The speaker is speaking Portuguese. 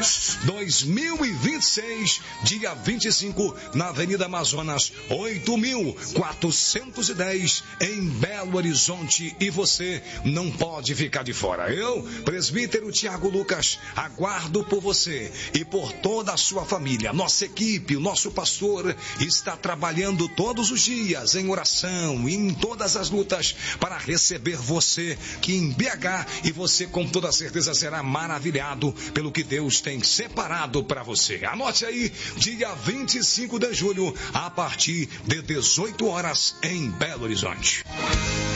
2026, dia 25, na Avenida Amazonas, 8.410, em Belo Horizonte. E você não pode ficar de fora. Eu, presbítero Tiago Lucas, aguardo por você e por toda a sua família. Nossa equipe, o nosso pastor, está trabalhando todos os dias em oração e em todas as lutas para receber você que em BH, e você com toda certeza será maravilhado pelo que Deus tem separado para você. Anote aí, dia 25 de julho, a partir de 18 horas em Belo Horizonte.